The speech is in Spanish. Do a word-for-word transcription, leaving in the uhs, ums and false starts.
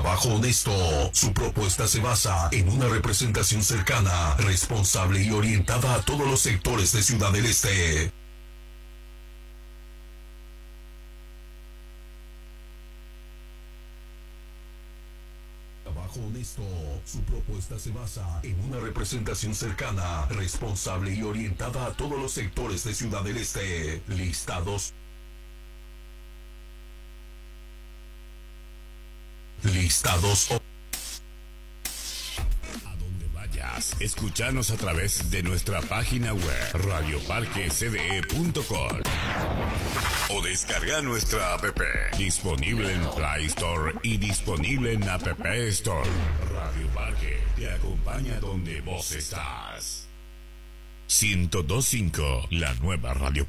trabajo honesto. Su propuesta se basa en una representación cercana, responsable y orientada a todos los sectores de Ciudad del Este. Trabajo honesto. Su propuesta se basa en una representación cercana, responsable y orientada a todos los sectores de Ciudad del Este. Listados. Listados. A donde vayas, escúchanos a través de nuestra página web radio parque c d e punto com o descarga nuestra app, disponible en Play Store y disponible en App Store. Radio Parque te acompaña donde vos estás. ciento dos punto cinco, la nueva radio.